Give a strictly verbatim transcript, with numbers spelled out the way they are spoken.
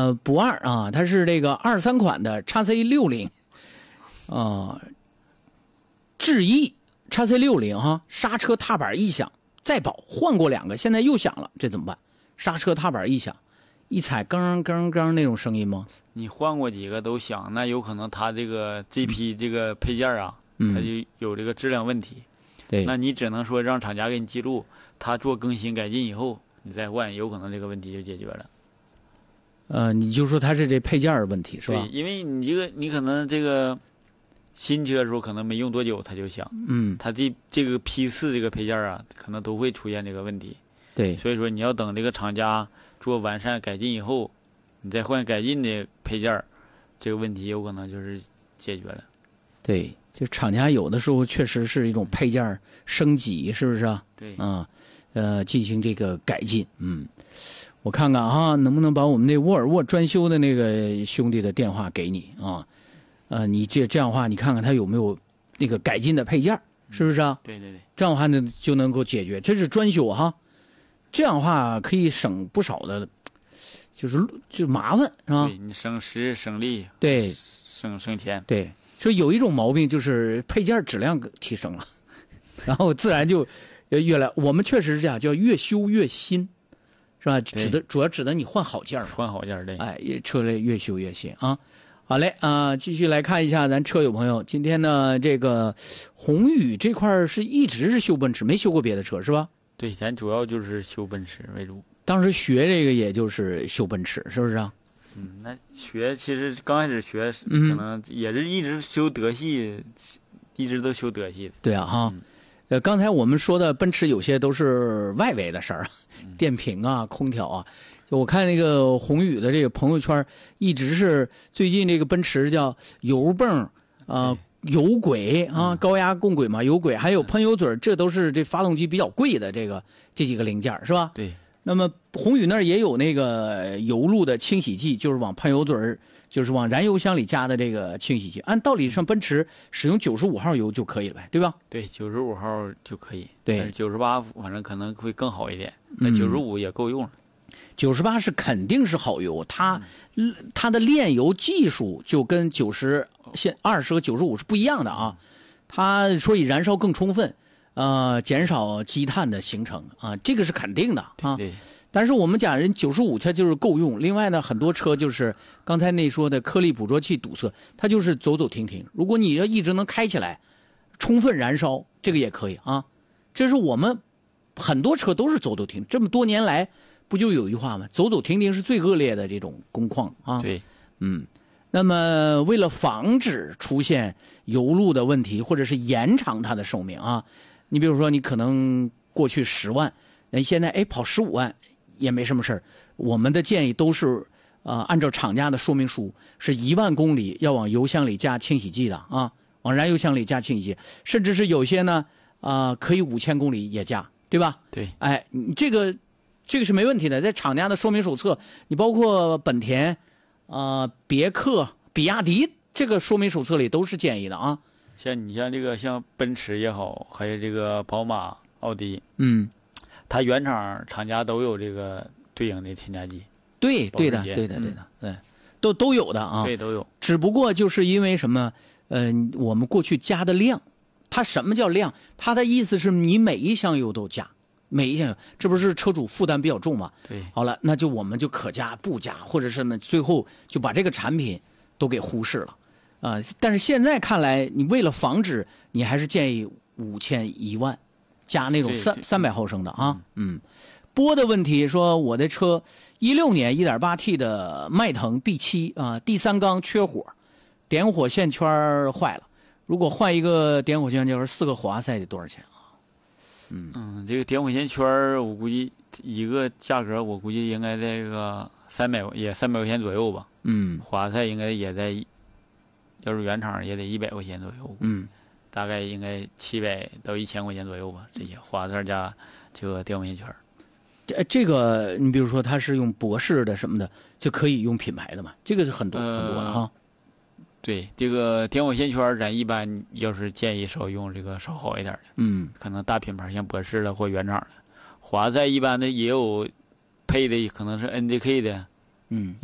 呃，不二啊，它是这个二三款的 x C 六零啊，智逸 x C 六零哈，刹车踏板异响，再保换过两个，现在又响了，这怎么办？刹车踏板异响，一踩刚刚刚那种声音吗？ 你换过几个都响，那有可能它这个这批这个配件啊， 嗯、 它就有这个质量问题。 对， 那你只能说让厂家给你记录，他做更新改进以后，你再换，有可能这个问题就解决了。 呃，你就说它是这配件的问题是吧？ 对，因为你这个你可能这个新车的时候可能没用多久它就响， 嗯， 它这这个批次这个配件啊，可能都会出现这个问题。 对， 所以说你要等这个厂家做完善改进以后，你再换改进的配件，这个问题有可能就是解决了。 对，就厂家有的时候确实是一种配件升级，是不是啊？ 对， 啊，呃，进行这个改进。嗯，我看看啊，能不能把我们那沃尔沃专修的那个兄弟的电话给你啊？呃，你这这样的话，你看看他有没有那个改进的配件，是不是啊？ 对对对， 这样的话呢就能够解决，这是专修哈。这样的话可以省不少的，就是就麻烦是吧？ 对你省时省力， 对， 省省钱。 对，所以有一种毛病就是配件质量提升了，然后自然就越来。我们确实是这样，叫越修越新，是吧？指的主要指的你换好件儿， 换好件儿对。 哎，车类越修越新啊。好嘞啊、呃，继续来看一下咱车友朋友，今天呢这个宏宇这块是一直是修奔驰，没修过别的车是吧？ 对，咱主要就是修奔驰为主。 当时学这个也就是修奔驰，是不是啊？ 嗯，那学其实刚开始学可能也是一直修德系，嗯、一直都修德系的。 对啊哈， 嗯、 呃，刚才我们说的奔驰有些都是外围的事儿， 嗯、 电瓶啊、空调啊。我看那个宏宇的这个朋友圈，一直是最近这个奔驰叫油泵啊。呃油轨啊， 嗯、 高压共轨嘛，油轨还有喷油嘴，这都是这发动机比较贵的这个这几个零件，是吧？ 对。 那么宏宇那儿也有那个油路的清洗剂，就是往喷油嘴，就是往燃油箱里加的这个清洗剂。按道理上，奔驰使用九十五号油就可以了呗，对吧？ 对，九十五号就可以。 对， 九十八反正可能会更好一点，那九十五也够用了。 九十八是肯定是好油，它、嗯、它的炼油技术就跟九十现二十和九十五是不一样的啊。它所以燃烧更充分，呃，减少积碳的形成啊，这个是肯定的啊。 对。 但是我们讲人九十五它就是够用，另外呢，很多车就是刚才那说的颗粒捕捉器堵塞，它就是走走停停。如果你要一直能开起来，充分燃烧，这个也可以啊。这是我们很多车都是走走停，这么多年来。不就有一句话吗？走走停停是最恶劣的这种工况啊。 对， 嗯，那么为了防止出现油路的问题，或者是延长它的寿命啊，你比如说你可能过去十万，人现在哎跑十五万也没什么事儿。我们的建议都是呃按照厂家的说明书，是一万公里要往油箱里加清洗剂的啊，往燃油箱里加清洗剂，甚至是有些呢啊、呃、可以五千公里也加，对吧？ 对， 哎，你这个。这个是没问题的，在厂家的说明手册，你包括本田、啊、呃、别克、比亚迪这个说明手册里都是建议的啊。 像你像这个像奔驰也好，还有这个宝马、奥迪， 嗯， 它原厂厂家都有这个对应的添加剂。 对，对的，对的，对的，对，嗯、都都有的啊。 对，都有。 只不过就是因为什么？嗯、呃，我们过去加的量，它什么叫量？它的意思是你每一箱油都加。每一项，这不是车主负担比较重吗？ 对， 好了，那就我们就可加不加，或者是呢，最后就把这个产品都给忽视了，啊、呃！但是现在看来，你为了防止，你还是建议五千一万加那种三三百毫升的啊，嗯。波的问题说，我的车一六年一点八 T 的迈腾 B 七啊，第三缸缺火，点火线圈坏了，如果换一个点火线圈，四个火花塞得多少钱？ 嗯嗯，这个点火线圈我估计一个价格，我估计应该在这个三百也三百块钱左右吧。 嗯， 火花塞应该也在，要是原厂也得一百块钱左右。 嗯， 大概应该七百到一千块钱左右吧。这些火花塞加这个点火线圈。 这这个你比如说它是用博士的什么的，就可以用品牌的嘛，这个是很多、呃、很多的哈。 对，这个点火线圈咱一般要是建议少用这个稍好一点的， 嗯， 可能大品牌像博士的或原厂的，火花塞一般的也有配的，可能是 N Z K 的， 嗯。